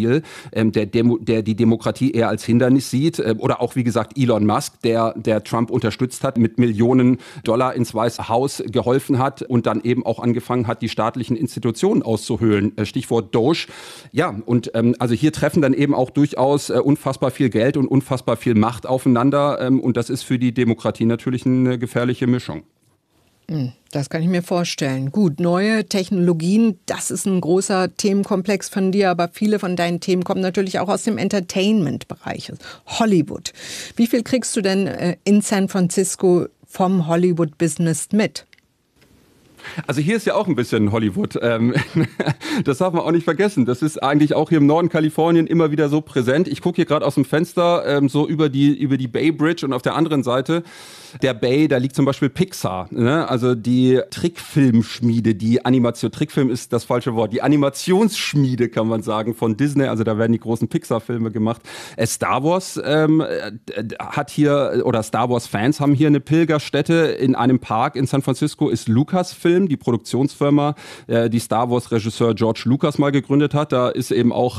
Ziel, der die Demokratie eher als Hindernis sieht. Oder auch, wie gesagt, Elon Musk, der Trump unterstützt hat, mit Millionen Dollar ins Weiße Haus geholfen hat und dann eben auch angefangen hat, die staatlichen Institutionen auszuhöhlen. Stichwort Doge. Ja, und also hier treffen dann eben auch durchaus unfassbar viel Geld und unfassbar viel Macht aufeinander. Und das ist für die Demokratie natürlich eine gefährliche Mischung. Das kann ich mir vorstellen. Gut, neue Technologien, das ist ein großer Themenkomplex von dir, aber viele von deinen Themen kommen natürlich auch aus dem Entertainment-Bereich, Hollywood. Wie viel kriegst du denn in San Francisco vom Hollywood-Business mit? Also hier ist ja auch ein bisschen Hollywood. Das darf man auch nicht vergessen. Das ist eigentlich auch hier im Norden Kalifornien immer wieder so präsent. Ich gucke hier gerade aus dem Fenster so über die Bay Bridge und auf der anderen Seite der Bay, da liegt zum Beispiel Pixar. Ne? Also die Trickfilmschmiede, Trickfilm ist das falsche Wort, die Animationsschmiede kann man sagen von Disney. Also da werden die großen Pixar-Filme gemacht. Star Wars hat hier, oder Star Wars-Fans haben hier eine Pilgerstätte in einem Park in San Francisco, ist Lucasfilm, die Produktionsfirma, die Star Wars-Regisseur George Lucas mal gegründet hat. Da ist eben auch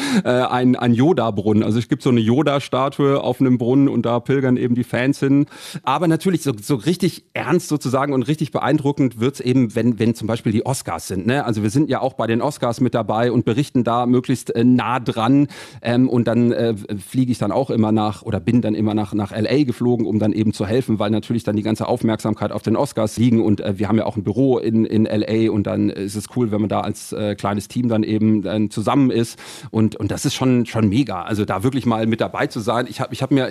ein Yoda-Brunnen. Also es gibt so eine Yoda-Statue auf einem Brunnen und da pilgern eben die Fans hin. Aber natürlich so richtig ernst sozusagen und richtig beeindruckend wird's eben, wenn zum Beispiel die Oscars sind. Ne? Also wir sind ja auch bei den Oscars mit dabei und berichten da möglichst nah dran. Und dann fliege ich dann auch immer bin dann immer nach LA geflogen, um dann eben zu helfen, weil natürlich dann die ganze Aufmerksamkeit auf den Oscars liegen. Und wir haben ja auch ein Büro in LA und dann ist es cool, wenn man da als kleines Team dann eben zusammen ist. Und das ist schon mega. Also da wirklich mal mit dabei zu sein. Als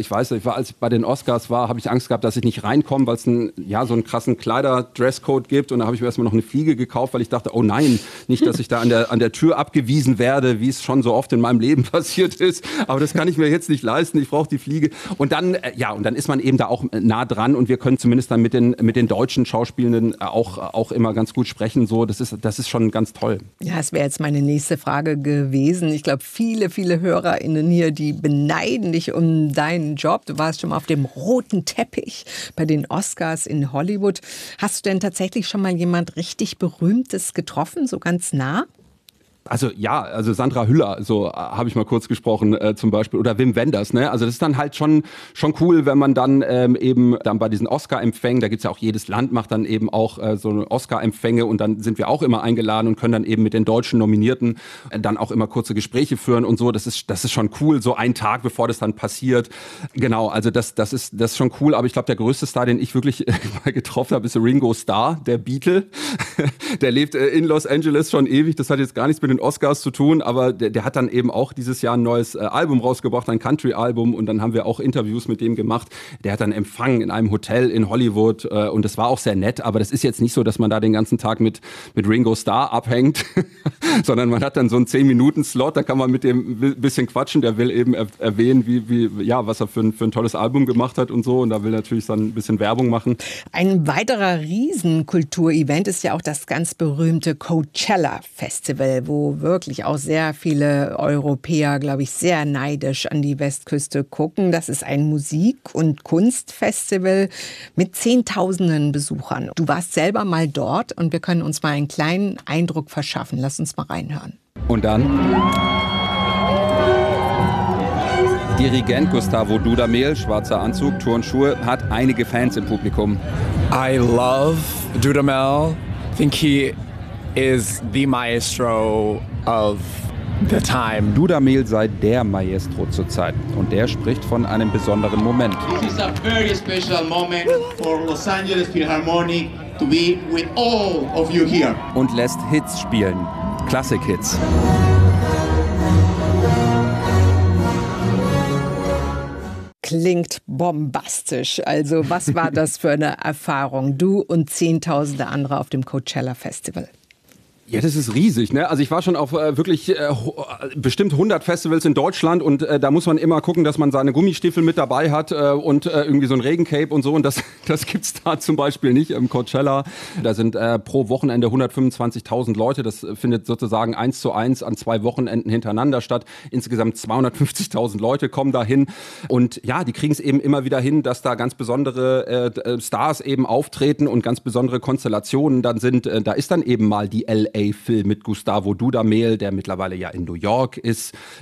ich bei den Oscars war, habe ich Angst gehabt, dass ich nicht reinkomme, weil es so einen krassen Kleider-Dresscode gibt. Und da habe ich mir erstmal noch eine Fliege gekauft, weil ich dachte, oh nein, nicht, dass ich da an der Tür abgewiesen werde, wie es schon so oft in meinem Leben passiert ist. Aber das kann ich mir jetzt nicht leisten. Ich brauche die Fliege. Und dann ist man eben da auch nah dran und wir können zumindest dann mit den deutschen Schauspielenden auch immer ganz gut sprechen. So, das ist schon ganz toll. Ja, das wäre jetzt meine nächste Frage gewesen. Ich glaube, viele, viele HörerInnen hier, die beneiden dich um deinen Job. Du warst schon mal auf dem roten Teppich bei den Oscars in Hollywood. Hast du denn tatsächlich schon mal jemand richtig Berühmtes getroffen, so ganz nah? Also Sandra Hüller, so habe ich mal kurz gesprochen zum Beispiel, oder Wim Wenders, ne? Also das ist dann halt schon cool, wenn man dann eben dann bei diesen Oscar-Empfängen, da gibt's ja auch, jedes Land macht dann eben auch so eine Oscar-Empfänge und dann sind wir auch immer eingeladen und können dann eben mit den deutschen Nominierten dann auch immer kurze Gespräche führen und so. Das ist schon cool, so einen Tag bevor das dann passiert. Genau, also das ist schon cool, aber ich glaube, der größte Star, den ich wirklich mal getroffen habe, ist Ringo Starr, der Beatle. Der lebt in Los Angeles schon ewig, das hat jetzt gar nichts mit den Oscars zu tun, aber der hat dann eben auch dieses Jahr ein neues Album rausgebracht, ein Country-Album, und dann haben wir auch Interviews mit dem gemacht. Der hat dann empfangen in einem Hotel in Hollywood und das war auch sehr nett, aber das ist jetzt nicht so, dass man da den ganzen Tag mit Ringo Starr abhängt, sondern man hat dann so einen 10-Minuten-Slot, da kann man mit dem ein bisschen quatschen, der will eben erwähnen, was er für ein tolles Album gemacht hat und so, und da will natürlich dann ein bisschen Werbung machen. Ein weiterer Riesenkulturevent ist ja auch das ganz berühmte Coachella Festival, wo wirklich auch sehr viele Europäer, glaube ich, sehr neidisch an die Westküste gucken. Das ist ein Musik- und Kunstfestival mit Zehntausenden Besuchern. Du warst selber mal dort und wir können uns mal einen kleinen Eindruck verschaffen. Lass uns mal reinhören. Und dann Dirigent Gustavo Dudamel, schwarzer Anzug, Turnschuhe, hat einige Fans im Publikum. I love Dudamel. I think he is the maestro of the time. Dudamel sei der Maestro zur Zeit und der spricht von einem besonderen Moment. This is a very special moment for Los Angeles Philharmonic to be with all of you here. Und lässt Hits spielen, Klassik-Hits. Klingt bombastisch. Also was war das für eine Erfahrung? Du und Zehntausende andere auf dem Coachella Festival. Ja, das ist riesig, ne? Also ich war schon auf wirklich bestimmt 100 Festivals in Deutschland und da muss man immer gucken, dass man seine Gummistiefel mit dabei hat und irgendwie so ein Regencape und so, und das gibt's da zum Beispiel nicht im Coachella. Da sind pro Wochenende 125.000 Leute. Das findet sozusagen 1:1 an 2 Wochenenden hintereinander statt. Insgesamt 250.000 Leute kommen da hin und ja, die kriegen es eben immer wieder hin, dass da ganz besondere Stars eben auftreten und ganz besondere Konstellationen dann sind. Da ist dann eben mal die LA Film mit Gustavo Dudamel, der mittlerweile ja in New York ist.